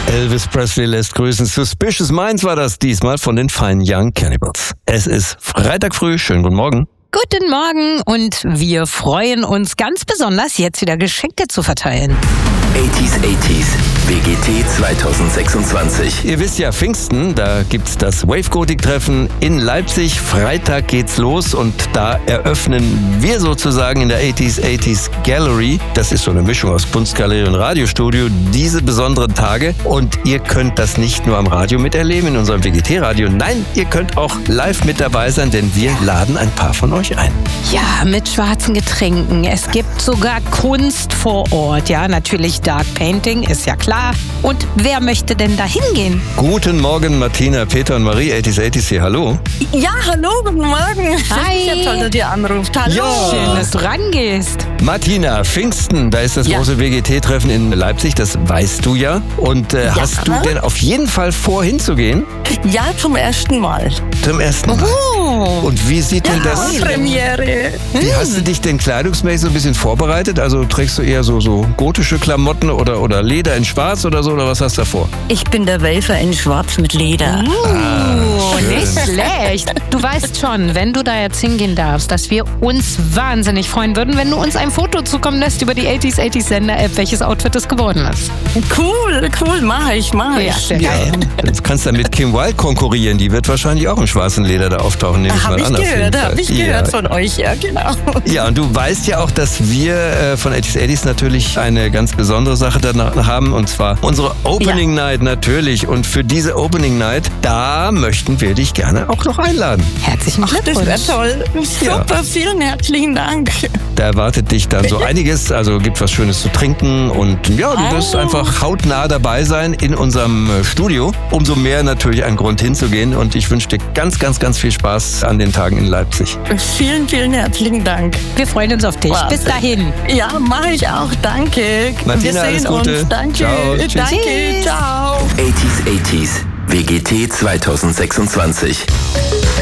Elvis Presley lässt grüßen. Suspicious Minds war das diesmal von den Fine Young Cannibals. Es ist Freitag früh. Schönen guten Morgen. Guten Morgen und wir freuen uns ganz besonders, jetzt wieder Geschenke zu verteilen. 80s, WGT 2026. Ihr wisst ja, Pfingsten, da gibt's das Wave Gothic Treffen in Leipzig. Freitag geht's los und da eröffnen wir sozusagen in der 80s Gallery, das ist so eine Mischung aus Kunstgalerie und Radiostudio, diese besonderen Tage. Und ihr könnt das nicht nur am Radio miterleben, in unserem WGT-Radio. Nein, ihr könnt auch live mit dabei sein, denn wir laden ein paar von euch ein. Ja, mit schwarzen Getränken. Es gibt sogar Kunst vor Ort. Ja, natürlich Dark Painting, ist ja klar. Und wer möchte denn da hingehen? Guten Morgen, Martina, Peter und Marie, 80s hier. Hallo. Ja, hallo, guten Morgen. Hi. Das ist ja toll, dass ihr anruft. Hallo. Ja. Schön, dass du rangehst. Martina, Pfingsten, da ist das große WGT-Treffen in Leipzig, das weißt du ja. Und hast du denn auf jeden Fall vor, hinzugehen? Ja, zum ersten Mal. Zum ersten Mal. Und wie sieht denn das... Premiere. Wie hast du dich denn kleidungsmäßig so ein bisschen vorbereitet? Also trägst du eher so gotische Klamotten oder Leder in Schwarz oder so? Oder was hast du davor? Ich bin der Wafer in Schwarz mit Leder. Nicht schlecht. Du weißt schon, wenn du da jetzt hingehen darfst, dass wir uns wahnsinnig freuen würden, wenn du uns ein Foto zukommen lässt über die 80s Sender-App, welches Outfit es geworden ist. Cool, mach ich. Ja, sehr geil. Du kannst dann mit Kim Wilde konkurrieren. Die wird wahrscheinlich auch im schwarzen Leder da auftauchen, nehme ich mal an. Hab ich gehört von euch, ja genau. Ja, und du weißt ja auch, dass wir von 80s natürlich eine ganz besondere Sache danach haben, und zwar unsere Opening Night natürlich. Und für diese Opening Night, da möchten wir dich gerne auch noch einladen. Herzlichen Glückwunsch. Das wäre toll. Super, vielen herzlichen Dank. Da erwartet dich dann so einiges, also gibt was Schönes zu trinken und ja, du wirst einfach hautnah dabei sein in unserem Studio. Umso mehr natürlich ein Grund hinzugehen und ich wünsche dir ganz, ganz, ganz viel Spaß an den Tagen in Leipzig. Vielen, vielen herzlichen Dank. Wir freuen uns auf dich. Wahnsinn. Bis dahin. Ja, mache ich auch. Danke. Martina, wir sehen alles Gute. uns. Danke. Ciao. Tschüss. Danke. Ciao. 80s, WGT 2026.